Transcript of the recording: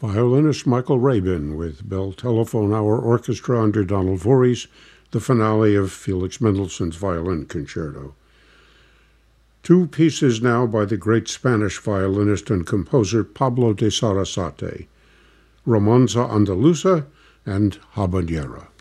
violinist Michael Rabin with Bell Telephone Hour Orchestra under Donald Voorhees, the finale of Felix Mendelssohn's Violin Concerto. Two pieces now by the great Spanish violinist and composer Pablo de Sarasate, Romanza Andaluza and Habanera.